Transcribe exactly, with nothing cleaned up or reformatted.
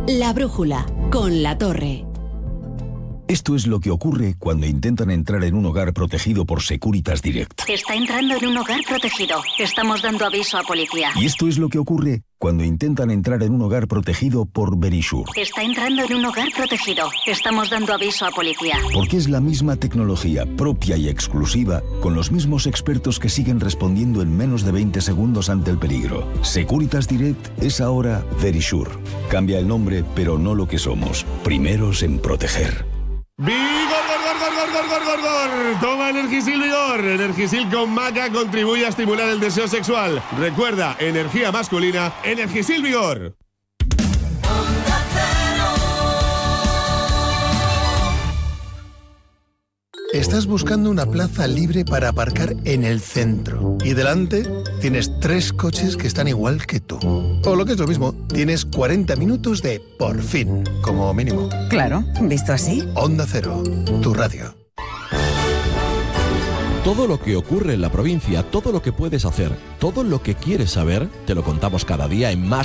La Brújula, con La Torre. Esto es lo que ocurre cuando intentan entrar en un hogar protegido por Securitas Direct. Está entrando en un hogar protegido. Estamos dando aviso a policía. Y esto es lo que ocurre cuando intentan entrar en un hogar protegido por Verisure. Está entrando en un hogar protegido. Estamos dando aviso a policía. Porque es la misma tecnología propia y exclusiva, con los mismos expertos que siguen respondiendo en menos de veinte segundos ante el peligro. Securitas Direct es ahora Verisure. Cambia el nombre, pero no lo que somos. Primeros en proteger. ¡Vigor, gor, gor, gor, gor, gor, gor, gor! Toma Energisil Vigor. Energisil con maca contribuye a estimular el deseo sexual. Recuerda, energía masculina, Energisil Vigor. Estás buscando una plaza libre para aparcar en el centro y delante tienes tres coches que están igual que tú. O lo que es lo mismo, tienes cuarenta minutos de por fin, como mínimo. Claro, visto así. Onda Cero, tu radio. Todo lo que ocurre en la provincia, todo lo que puedes hacer, todo lo que quieres saber, te lo contamos cada día en Más